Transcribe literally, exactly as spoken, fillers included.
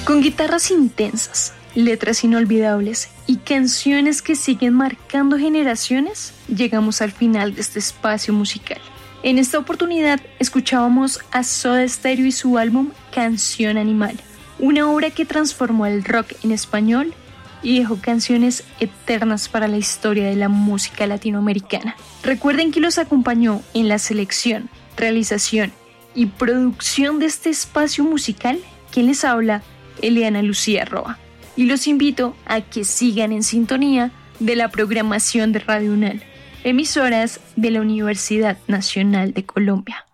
Con guitarras intensas, letras inolvidables y canciones que siguen marcando generaciones, llegamos al final de este espacio musical. En esta oportunidad escuchábamos a Soda Stereo y su álbum Canción Animal, una obra que transformó el rock en español y dejó canciones eternas para la historia de la música latinoamericana. Recuerden que los acompañó en la selección, realización y producción de este espacio musical, quien les habla, Eliana Lucía Roa. Y los invito a que sigan en sintonía de la programación de Radio UNAL, emisoras de la Universidad Nacional de Colombia.